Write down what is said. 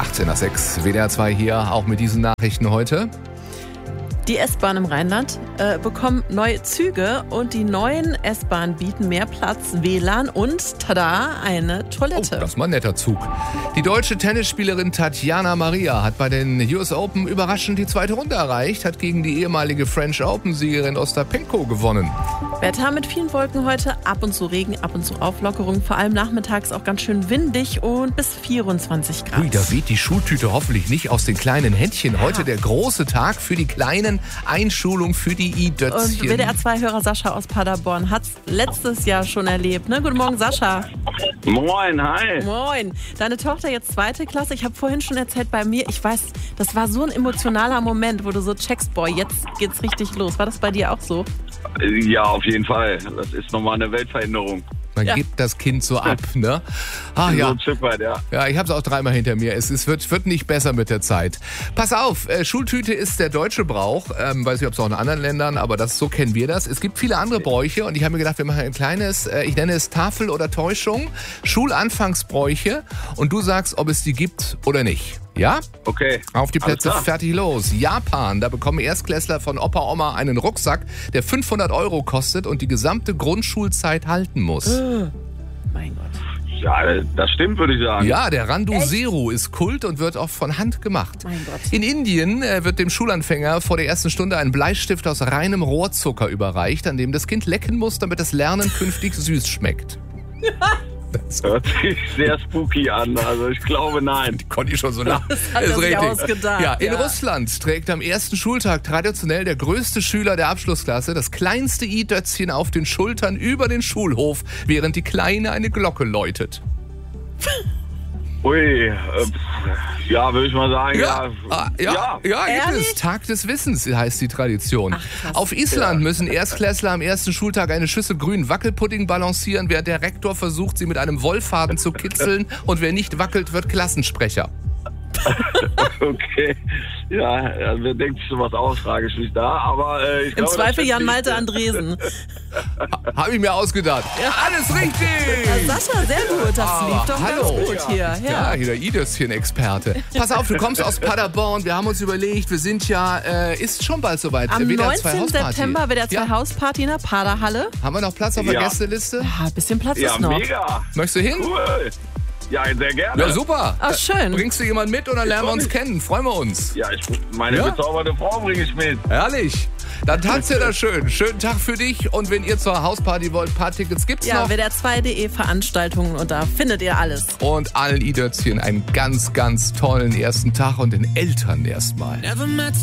18 nach 6. WDR 2 hier, auch mit diesen Nachrichten heute. Die S-Bahn im Rheinland bekommen neue Züge und die neuen S-Bahnen bieten mehr Platz, WLAN und, tada, eine Toilette. Oh, das ist mal ein netter Zug. Die deutsche Tennisspielerin Tatjana Maria hat bei den US Open überraschend die zweite Runde erreicht, hat gegen die ehemalige French Open-Siegerin Ostapenko gewonnen. Wetter mit vielen Wolken heute, ab und zu Regen, ab und zu Auflockerung, vor allem nachmittags auch ganz schön windig und bis 24 Grad. Ui, da weht die Schultüte hoffentlich nicht aus den kleinen Händchen. Heute der große Tag für die Kleinen, Einschulung für die I-Dötzchen. Und WDR 2-Hörer Sascha aus Paderborn hat es letztes Jahr schon erlebt. Ne? Guten Morgen, Sascha. Moin, hi. Moin. Deine Tochter jetzt 2. Klasse. Ich habe vorhin schon erzählt, bei mir, ich weiß, das war so ein emotionaler Moment, wo du so checkst, boah, jetzt geht's richtig los. War das bei dir auch so? Ja, auf jeden Fall. Das ist nochmal eine Weltveränderung. Man gibt das Kind so ab, ne? Ach ja. So ein Stück weit, ja. Ja, ich habe es auch 3-mal hinter mir. Es wird nicht besser mit der Zeit. Pass auf, Schultüte ist der deutsche Brauch. Weiß nicht, ob es auch in anderen Ländern, aber so kennen wir das. Es gibt viele andere Bräuche und ich habe mir gedacht, wir machen ein kleines, ich nenne es Tafel oder Täuschung, Schulanfangsbräuche und du sagst, ob es die gibt oder nicht. Ja? Okay. Auf die Plätze, fertig, los. Japan, da bekommen Erstklässler von Opa, Oma einen Rucksack, der 500 € kostet und die gesamte Grundschulzeit halten muss. Mein Gott. Ja, das stimmt, würde ich sagen. Ja, der Randu Seru ist Kult und wird auch von Hand gemacht. Mein Gott. In Indien wird dem Schulanfänger vor der ersten Stunde ein Bleistift aus reinem Rohrzucker überreicht, an dem das Kind lecken muss, damit das Lernen künftig süß schmeckt. Das hört sich sehr spooky an, also ich glaube, nein. Die konnte ich schon so lachen. Das hat er sich ausgedacht. Ja, in Russland trägt am ersten Schultag traditionell der größte Schüler der Abschlussklasse das kleinste I-Dötzchen auf den Schultern über den Schulhof, während die Kleine eine Glocke läutet. Ui, ja, würde ich mal sagen, ja, gibt es. Tag des Wissens heißt die Tradition. Ach, auf Island müssen Erstklässler am ersten Schultag eine Schüssel grünen Wackelpudding balancieren, während der Rektor versucht, sie mit einem Wollfaden zu kitzeln und wer nicht wackelt, wird Klassensprecher. Okay, ja, wer denkt sich sowas aus, frage ich mich da, aber ich glaube... Im Zweifel Jan-Malte Andresen. Habe ich mir ausgedacht. Ja, alles richtig! Ja, Sascha, sehr gut, das lief doch ganz gut hier. Ja, hier der I-Dötzchen-Experte. Pass auf, du kommst aus Paderborn, wir haben uns überlegt, wir sind ja, ist schon bald soweit. Am WDR 19. September WDR 2 Hausparty in der Paderhalle. Haben wir noch Platz auf der Gästeliste? Ja, ein bisschen Platz ist noch. Ja, mega. Möchtest du hin? Cool. Ja, sehr gerne. Ja, super. Ach, schön. Bringst du jemanden mit und dann lernen wir uns kennen? Freuen wir uns. Ja, meine bezauberte Frau bringe ich mit. Herrlich. Dann tanzt ihr da schön. Schönen Tag für dich. Und wenn ihr zur Hausparty wollt, ein paar Tickets gibt's noch. Ja, WDR2.de Veranstaltungen und da findet ihr alles. Und allen I-Dötzchen einen ganz, ganz tollen ersten Tag und den Eltern erstmal.